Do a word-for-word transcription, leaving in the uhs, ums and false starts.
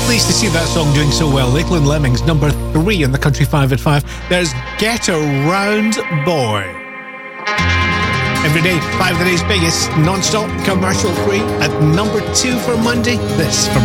Pleased to see that song doing so well. Lakeland Lemmings, number three in the Country five at five. There's Get Around Boy. Every day, five of the day's biggest, non-stop, commercial free. At number two for Monday, this from